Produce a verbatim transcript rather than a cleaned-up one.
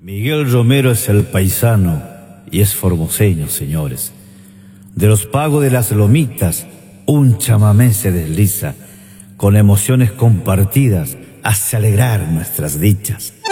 Miguel Romero es el paisano y es formoseño, señores. De los pagos de las lomitas, un chamamé se desliza, con emociones compartidas hace alegrar nuestras dichas.